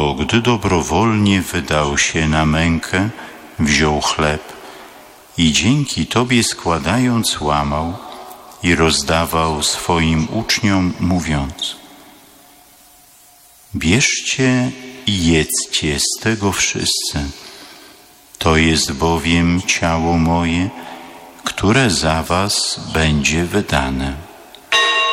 Oto, gdy dobrowolnie wydał się na mękę, wziął chleb i dzięki Tobie składając łamał i rozdawał swoim uczniom, mówiąc: bierzcie i jedzcie z tego wszyscy. To jest bowiem ciało moje, które za was będzie wydane.